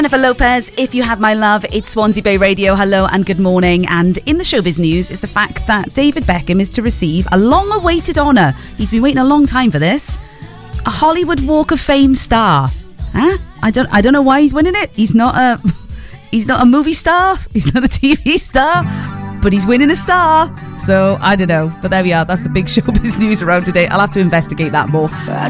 Jennifer Lopez, If You Had My Love. It's Swansea Bay Radio. Hello and good morning. And in the showbiz news is the fact that David Beckham is to receive a long-awaited honour. He's been waiting a long time for this. A Hollywood Walk of Fame star. Huh? I don't know why he's winning it. He's not a movie star. He's not a TV star. But he's winning a star. So, I don't know. But there we are. That's the big showbiz news around today. I'll have to investigate that more.